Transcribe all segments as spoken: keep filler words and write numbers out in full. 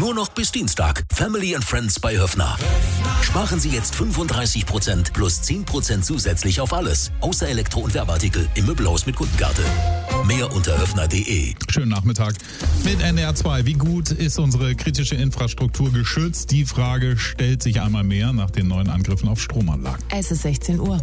Nur noch bis Dienstag. Family and Friends bei Höffner. Sparen Sie jetzt fünfunddreißig Prozent plus zehn Prozent zusätzlich auf alles. Außer Elektro- und Werbeartikel im Möbelhaus mit Kundenkarte. Mehr unter höffner punkt de. Schönen Nachmittag mit N D R zwei. Wie gut ist unsere kritische Infrastruktur geschützt? Die Frage stellt sich einmal mehr nach den neuen Angriffen auf Stromanlagen. Es ist sechzehn Uhr.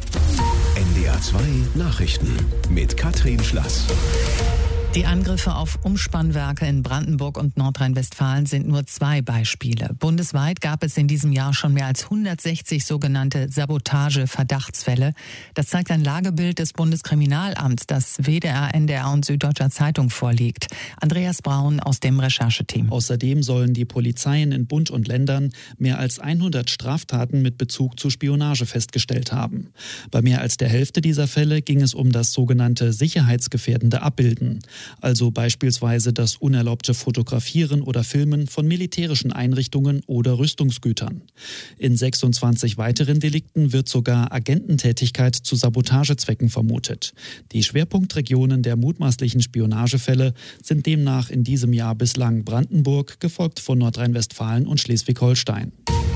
N D R zwei Nachrichten mit Katrin Schlass. Die Angriffe auf Umspannwerke in Brandenburg und Nordrhein-Westfalen sind nur zwei Beispiele. Bundesweit gab es in diesem Jahr schon mehr als hundertsechzig sogenannte Sabotage-Verdachtsfälle. Das zeigt ein Lagebild des Bundeskriminalamts, das W D R, N D R und Süddeutscher Zeitung vorliegt. Andreas Braun aus dem Rechercheteam. Außerdem sollen die Polizeien in Bund und Ländern mehr als hundert Straftaten mit Bezug zu Spionage festgestellt haben. Bei mehr als der Hälfte dieser Fälle ging es um das sogenannte sicherheitsgefährdende Abbilden. Also beispielsweise das unerlaubte Fotografieren oder Filmen von militärischen Einrichtungen oder Rüstungsgütern. In sechsundzwanzig weiteren Delikten wird sogar Agententätigkeit zu Sabotagezwecken vermutet. Die Schwerpunktregionen der mutmaßlichen Spionagefälle sind demnach in diesem Jahr bislang Brandenburg, gefolgt von Nordrhein-Westfalen und Schleswig-Holstein.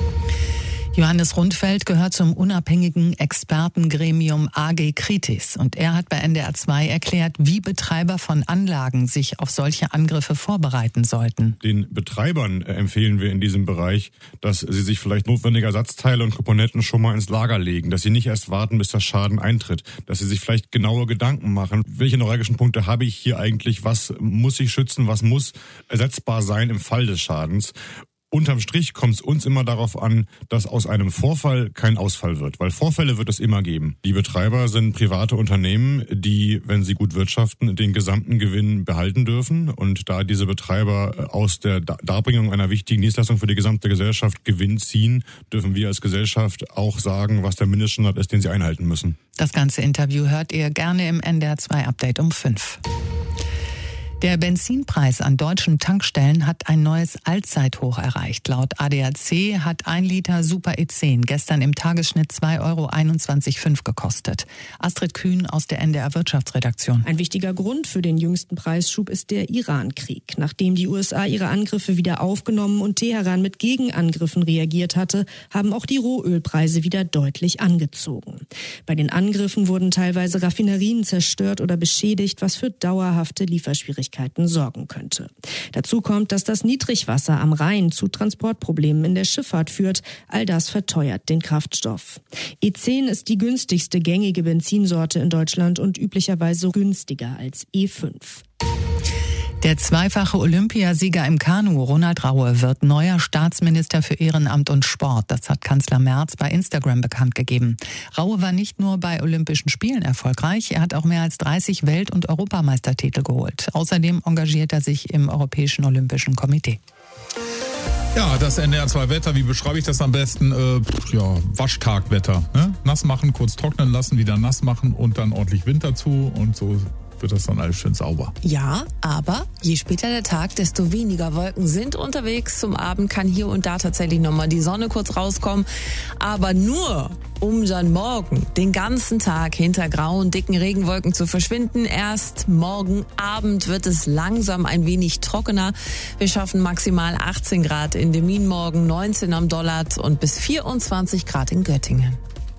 Johannes Rundfeld gehört zum unabhängigen Expertengremium A G Kritis und er hat bei N D R zwei erklärt, wie Betreiber von Anlagen sich auf solche Angriffe vorbereiten sollten. Den Betreibern empfehlen wir in diesem Bereich, dass sie sich vielleicht notwendige Ersatzteile und Komponenten schon mal ins Lager legen, dass sie nicht erst warten, bis der Schaden eintritt, dass sie sich vielleicht genaue Gedanken machen, welche neuralgischen Punkte habe ich hier eigentlich, was muss ich schützen, was muss ersetzbar sein im Fall des Schadens. Unterm Strich kommt es uns immer darauf an, dass aus einem Vorfall kein Ausfall wird, weil Vorfälle wird es immer geben. Die Betreiber sind private Unternehmen, die, wenn sie gut wirtschaften, den gesamten Gewinn behalten dürfen. Und da diese Betreiber aus der Darbringung einer wichtigen Dienstleistung für die gesamte Gesellschaft Gewinn ziehen, dürfen wir als Gesellschaft auch sagen, was der Mindeststandard ist, den sie einhalten müssen. Das ganze Interview hört ihr gerne im N D R zwei Update um fünf. Der Benzinpreis an deutschen Tankstellen hat ein neues Allzeithoch erreicht. Laut A D A C hat ein Liter Super E zehn gestern im Tagesschnitt zwei Euro einundzwanzig Komma fünf gekostet. Astrid Kühn aus der N D R Wirtschaftsredaktion. Ein wichtiger Grund für den jüngsten Preisschub ist der Iran-Krieg. Nachdem die U S A ihre Angriffe wieder aufgenommen und Teheran mit Gegenangriffen reagiert hatte, haben auch die Rohölpreise wieder deutlich angezogen. Bei den Angriffen wurden teilweise Raffinerien zerstört oder beschädigt, was für dauerhafte Lieferschwierigkeiten sorgen könnte. Dazu kommt, dass das Niedrigwasser am Rhein zu Transportproblemen in der Schifffahrt führt. All das verteuert den Kraftstoff. E zehn ist die günstigste gängige Benzinsorte in Deutschland und üblicherweise günstiger als E fünf. Der zweifache Olympiasieger im Kanu, Ronald Raue, wird neuer Staatsminister für Ehrenamt und Sport. Das hat Kanzler Merz bei Instagram bekannt gegeben. Raue war nicht nur bei Olympischen Spielen erfolgreich, er hat auch mehr als dreißig Welt- und Europameistertitel geholt. Außerdem engagiert er sich im Europäischen Olympischen Komitee. Ja, das N D R zwei Wetter, wie beschreibe ich das am besten? Äh, ja, Waschtagwetter. Ne? Nass machen, kurz trocknen lassen, wieder nass machen und dann ordentlich Wind dazu und so wird das dann alles schön sauber. Ja, aber je später der Tag, desto weniger Wolken sind unterwegs. Zum Abend kann hier und da tatsächlich nochmal die Sonne kurz rauskommen. Aber nur, um dann morgen den ganzen Tag hinter grauen, dicken Regenwolken zu verschwinden. Erst morgen Abend wird es langsam ein wenig trockener. Wir schaffen maximal achtzehn Grad in Demmin morgen, neunzehn am Dollard und bis vierundzwanzig Grad in Göttingen.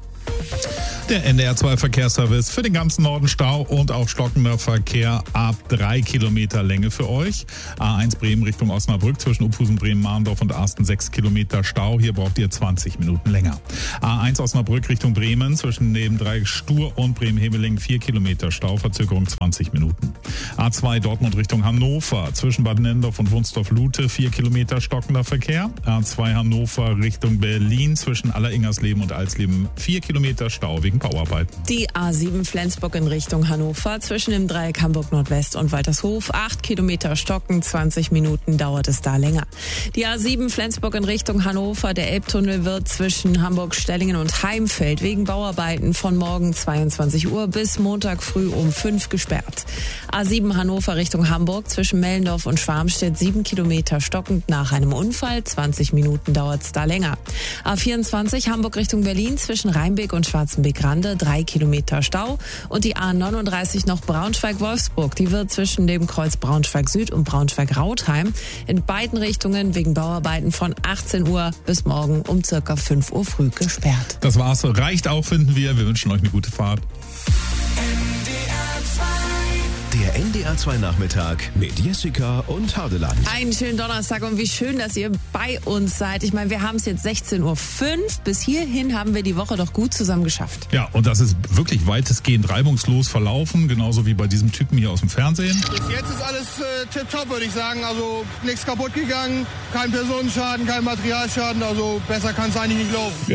Der N D R zwei Verkehrsservice für den ganzen Norden Stau und auch stockender Verkehr ab drei Kilometer Länge für euch. A eins Bremen Richtung Osnabrück zwischen Uphusen, Bremen, Mahndorf und Arsten sechs Kilometer Stau. Hier braucht ihr zwanzig Minuten länger. A eins Osnabrück Richtung Bremen zwischen Nebendreieck Stur und Bremen-Hemeling vier Kilometer Stau, Verzögerung zwanzig Minuten. A zwei Dortmund Richtung Hannover zwischen Bad Nendorf und Wunsdorf-Lute vier Kilometer stockender Verkehr. A zwei Hannover Richtung Berlin zwischen Alleringersleben und Alsleben vier Kilometer Stau wegen Bauarbeiten. Die A sieben Flensburg in Richtung Hannover zwischen dem Dreieck Hamburg Nordwest und Waltershof acht Kilometer stocken, zwanzig Minuten dauert es da länger. Die A sieben Flensburg in Richtung Hannover, der Elbtunnel wird zwischen Hamburg-Stellingen und Heimfeld wegen Bauarbeiten von morgen zweiundzwanzig Uhr bis Montag früh um fünf gesperrt. A sieben Hannover Richtung Hamburg zwischen Mellendorf und Schwarmstedt sieben Kilometer stockend nach einem Unfall, zwanzig Minuten dauert es da länger. A vierundzwanzig Hamburg Richtung Berlin zwischen Rheinbeck und Schwarzenbeck Grande, drei Kilometer Stau. Und die A neununddreißig noch Braunschweig-Wolfsburg. Die wird zwischen dem Kreuz Braunschweig Süd und Braunschweig-Rautheim in beiden Richtungen wegen Bauarbeiten von achtzehn Uhr bis morgen um circa fünf Uhr früh gesperrt. Das war's. Reicht auch, finden wir. Wir wünschen euch eine gute Fahrt. Der N D R zwei Nachmittag mit Jessica und Hardeland. Einen schönen Donnerstag und wie schön, dass ihr bei uns seid. Ich meine, wir haben es jetzt sechzehn Uhr fünf. Bis hierhin haben wir die Woche doch gut zusammen geschafft. Ja, und das ist wirklich weitestgehend reibungslos verlaufen, genauso wie bei diesem Typen hier aus dem Fernsehen. Bis jetzt ist alles äh, tipptopp, würde ich sagen. Also nichts kaputt gegangen, kein Personenschaden, kein Materialschaden. Also besser kann es eigentlich nicht laufen.